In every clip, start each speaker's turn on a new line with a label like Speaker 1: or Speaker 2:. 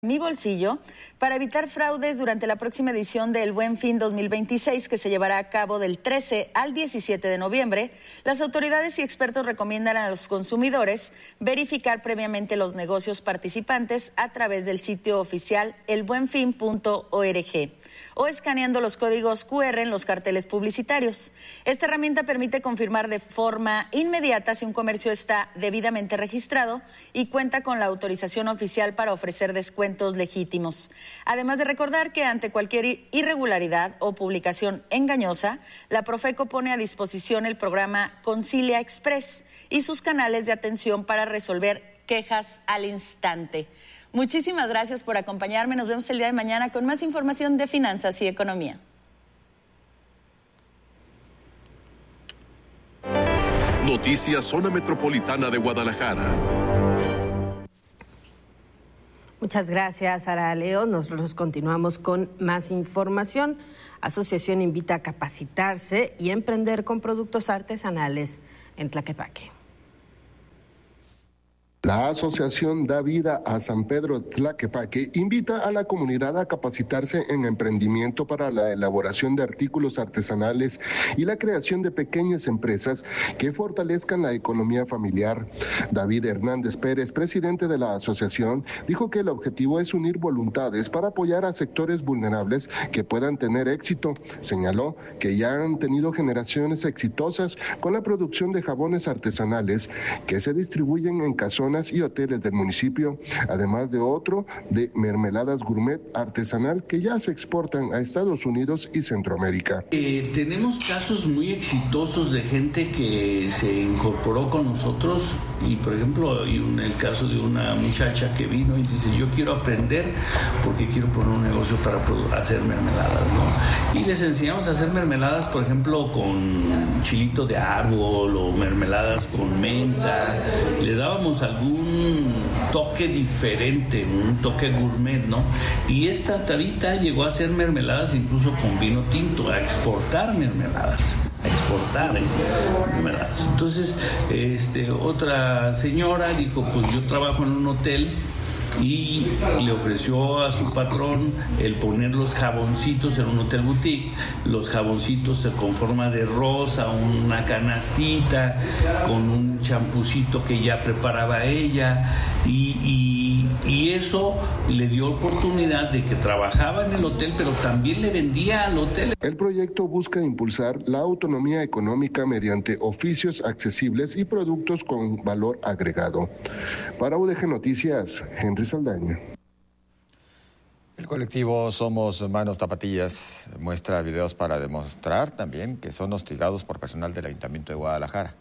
Speaker 1: Mi Bolsillo para evitar fraudes durante la próxima edición del Buen Fin 2026 que se llevará a cabo del 13 al 17 de noviembre. Las autoridades y expertos recomiendan a los consumidores verificar previamente los negocios participantes a través del sitio oficial elbuenfin.org o escaneando los códigos QR en los carteles publicitarios. Esta herramienta permite confirmar de forma inmediata si un comercio está debidamente registrado y cuenta con la autorización oficial para ofrecer descuentos legítimos. Además de recordar que ante cualquier irregularidad o publicación engañosa, la Profeco pone a disposición el programa Concilia Express y sus canales de atención para resolver quejas al instante. Muchísimas gracias por acompañarme. Nos vemos el día de mañana con más información de finanzas y economía.
Speaker 2: Noticias Zona Metropolitana de Guadalajara.
Speaker 3: Muchas gracias, Sara Leo. Nosotros continuamos con más información. Asociación invita a capacitarse y emprender con productos artesanales en Tlaquepaque.
Speaker 4: La Asociación Da Vida a San Pedro Tlaquepaque invita a la comunidad a capacitarse en emprendimiento para la elaboración de artículos artesanales y la creación de pequeñas empresas que fortalezcan la economía familiar. David Hernández Pérez, presidente de la asociación, dijo que el objetivo es unir voluntades para apoyar a sectores vulnerables que puedan tener éxito. Señaló que ya han tenido generaciones exitosas con la producción de jabones artesanales que se distribuyen en casonas y hoteles del municipio, además de otro de mermeladas gourmet artesanal que ya se exportan a Estados Unidos y Centroamérica.
Speaker 5: Tenemos casos muy exitosos de gente que se incorporó con nosotros y, por ejemplo, hay el caso de una muchacha que vino y dice: yo quiero aprender porque quiero poner un negocio para hacer mermeladas, ¿no? Y les enseñamos a hacer mermeladas, por ejemplo, con chilito de árbol o mermeladas con menta. Le dábamos algún toque diferente, un toque gourmet, ¿no? Y esta Tabita llegó a hacer mermeladas incluso con vino tinto, a exportar mermeladas. Entonces, otra señora dijo: pues yo trabajo en un hotel, y le ofreció a su patrón el poner los jaboncitos en un hotel boutique. Los jaboncitos con forma de rosa, una canastita con un champucito que ya preparaba ella, y eso le dio oportunidad de que trabajaba en el hotel, pero también le vendía al hotel.
Speaker 4: El proyecto busca impulsar la autonomía económica mediante oficios accesibles y productos con valor agregado. Para UDG Noticias, Henry Saldaña.
Speaker 6: El colectivo Somos Manos Tapatías muestra videos para demostrar también que son hostigados por personal del Ayuntamiento de Guadalajara.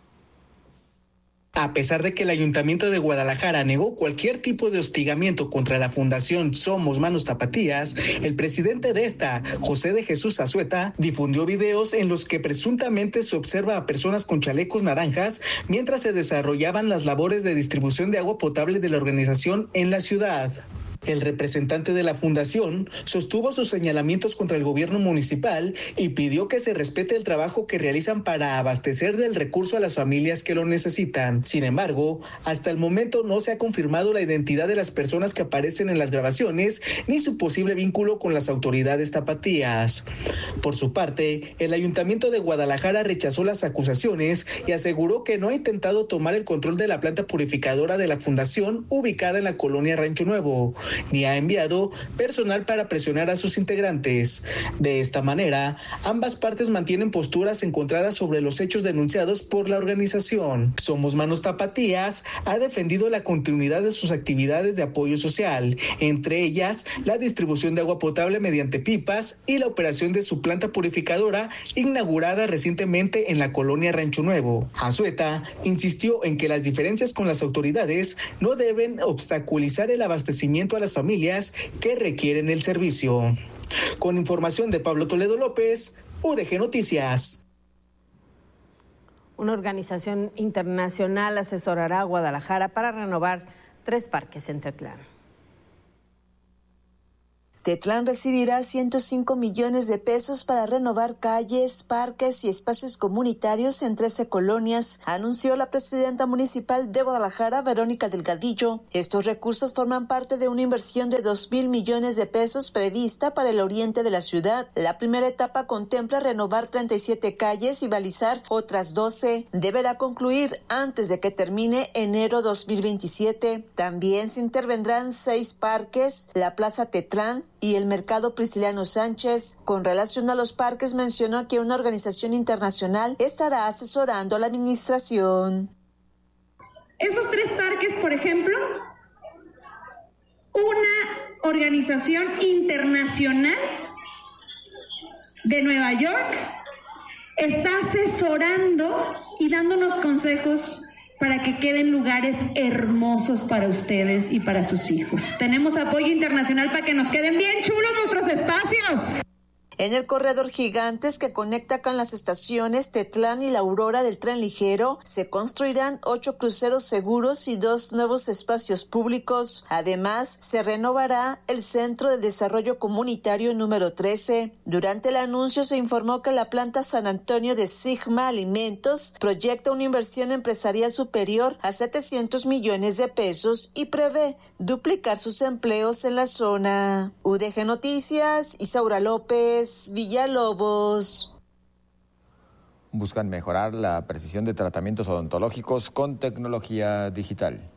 Speaker 7: A pesar de que el Ayuntamiento de Guadalajara negó cualquier tipo de hostigamiento contra la Fundación Somos Manos Tapatías, el presidente de esta, José de Jesús Azueta, difundió videos en los que presuntamente se observa a personas con chalecos naranjas mientras se desarrollaban las labores de distribución de agua potable de la organización en la ciudad. El representante de la fundación sostuvo sus señalamientos contra el gobierno municipal y pidió que se respete el trabajo que realizan para abastecer del recurso a las familias que lo necesitan. Sin embargo, hasta el momento no se ha confirmado la identidad de las personas que aparecen en las grabaciones ni su posible vínculo con las autoridades tapatías. Por su parte, el Ayuntamiento de Guadalajara rechazó las acusaciones y aseguró que no ha intentado tomar el control de la planta purificadora de la fundación ubicada en la colonia Rancho Nuevo, ni ha enviado personal para presionar a sus integrantes. De esta manera, ambas partes mantienen posturas encontradas sobre los hechos denunciados por la organización. Somos Manos Tapatías ha defendido la continuidad de sus actividades de apoyo social, entre ellas la distribución de agua potable mediante pipas y la operación de su planta purificadora inaugurada recientemente en la colonia Rancho Nuevo. Azueta insistió en que las diferencias con las autoridades no deben obstaculizar el abastecimiento a las familias que requieren el servicio. Con información de Pablo Toledo López, UDG Noticias.
Speaker 3: Una organización internacional asesorará a Guadalajara para renovar 3 parques en Tetlán.
Speaker 8: Tetlán recibirá 105 millones de pesos para renovar calles, parques y espacios comunitarios en 13 colonias, anunció la presidenta municipal de Guadalajara, Verónica Delgadillo. Estos recursos forman parte de una inversión de 2,000 millones de pesos prevista para el oriente de la ciudad. La primera etapa contempla renovar 37 calles y balizar otras 12. Deberá concluir antes de que termine enero 2027. También se intervendrán 6 parques, la Plaza Tetlán y el Mercado Prisciliano Sánchez. Con relación a los parques, mencionó que una organización internacional estará asesorando a la administración.
Speaker 9: Esos 3 parques, por ejemplo, una organización internacional de Nueva York está asesorando y dándonos consejos para que queden lugares hermosos para ustedes y para sus hijos. Tenemos apoyo internacional para que nos queden bien chulos nuestros espacios.
Speaker 8: En el corredor Gigantes que conecta con las estaciones Tetlán y La Aurora del tren ligero, se construirán 8 cruceros seguros y 2 nuevos espacios públicos. Además, se renovará el Centro de Desarrollo Comunitario número 13. Durante el anuncio se informó que la planta San Antonio de Sigma Alimentos proyecta una inversión empresarial superior a 700 millones de pesos y prevé duplicar sus empleos en la zona. UDG Noticias, Isaura López, Villalobos.
Speaker 6: Buscan mejorar la precisión de tratamientos odontológicos con tecnología digital.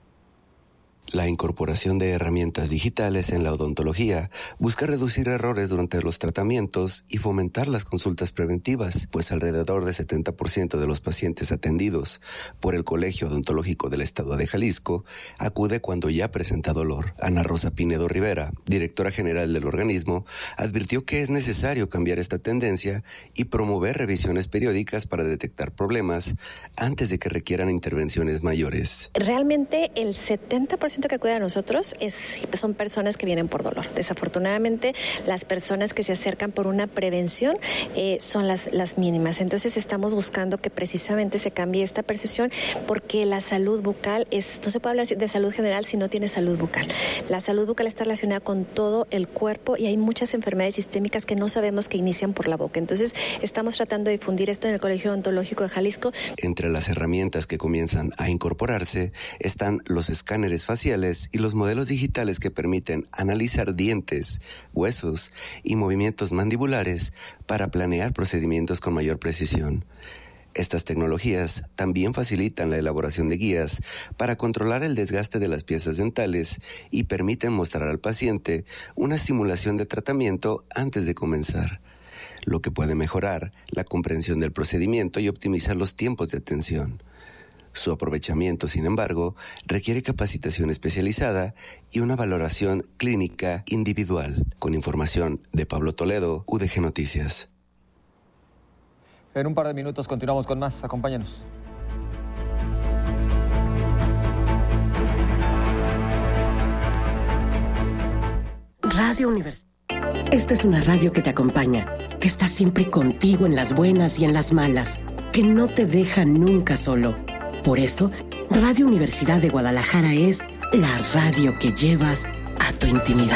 Speaker 10: La incorporación de herramientas digitales en la odontología busca reducir errores durante los tratamientos y fomentar las consultas preventivas, pues alrededor del 70% de los pacientes atendidos por el Colegio Odontológico del Estado de Jalisco acude cuando ya presenta dolor. Ana Rosa Pinedo Rivera, directora general del organismo, advirtió que es necesario cambiar esta tendencia y promover revisiones periódicas para detectar problemas antes de que requieran intervenciones mayores.
Speaker 11: Realmente el 70% que acude a nosotros son personas que vienen por dolor. Desafortunadamente, las personas que se acercan por una prevención son las mínimas. Entonces, estamos buscando que precisamente se cambie esta percepción, porque la salud bucal no se puede hablar de salud general si no tiene salud bucal. La salud bucal está relacionada con todo el cuerpo y hay muchas enfermedades sistémicas que no sabemos que inician por la boca. Entonces, estamos tratando de difundir esto en el Colegio Odontológico de Jalisco.
Speaker 10: Entre las herramientas que comienzan a incorporarse están los escáneres faciales y los modelos digitales que permiten analizar dientes, huesos y movimientos mandibulares para planear procedimientos con mayor precisión. Estas tecnologías también facilitan la elaboración de guías para controlar el desgaste de las piezas dentales y permiten mostrar al paciente una simulación de tratamiento antes de comenzar, lo que puede mejorar la comprensión del procedimiento y optimizar los tiempos de atención. Su aprovechamiento, sin embargo, requiere capacitación especializada y una valoración clínica individual. Con información de Pablo Toledo, UDG Noticias.
Speaker 6: En un par de minutos continuamos con más. Acompáñanos.
Speaker 12: Radio Universidad. Esta es una radio que te acompaña, que está siempre contigo en las buenas y en las malas, que no te deja nunca solo. Por eso, Radio Universidad de Guadalajara es la radio que llevas a tu intimidad.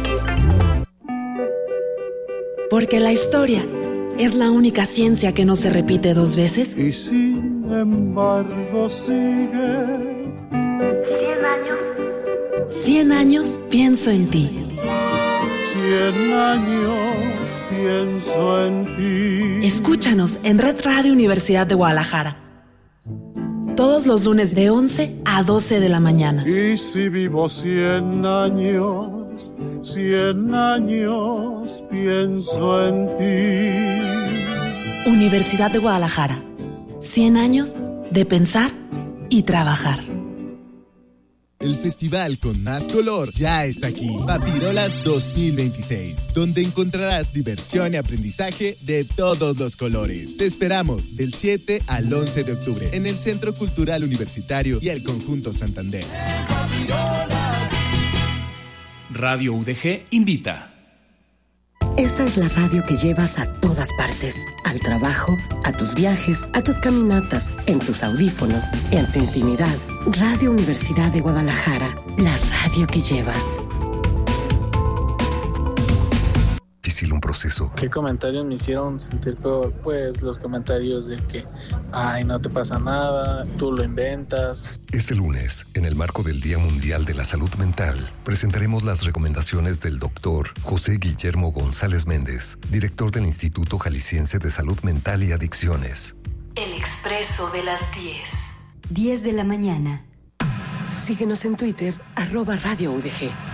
Speaker 13: Porque la historia es la única ciencia que no se repite 2 veces.
Speaker 14: Y sin embargo sigue.
Speaker 13: 100 años. 100 años pienso en ti.
Speaker 14: 100 años pienso en ti.
Speaker 13: Escúchanos en Red Radio Universidad de Guadalajara. Todos los lunes de 11 a 12 de la mañana.
Speaker 14: Y si vivo 100 años, 100 años pienso en ti.
Speaker 13: Universidad de Guadalajara. 100 años de pensar y trabajar.
Speaker 15: El festival con más color ya está aquí. Papirolas 2026, donde encontrarás diversión y aprendizaje de todos los colores. Te esperamos del 7 al 11 de octubre en el Centro Cultural Universitario y el Conjunto Santander.
Speaker 16: Radio UDG invita.
Speaker 12: Esta es la radio que llevas a todas partes, al trabajo, a tus viajes, a tus caminatas, en tus audífonos, en tu intimidad. Radio Universidad de Guadalajara, la radio que llevas.
Speaker 17: difícil un proceso.
Speaker 18: ¿Qué comentarios me hicieron sentir peor? Pues los comentarios de que, ay, no te pasa nada, tú lo inventas.
Speaker 17: Este lunes, en el marco del Día Mundial de la Salud Mental, presentaremos las recomendaciones del doctor José Guillermo González Méndez, director del Instituto Jalisciense de Salud Mental y Adicciones.
Speaker 19: El Expreso de las 10 de la mañana.
Speaker 12: Síguenos en Twitter, @Radio UDG.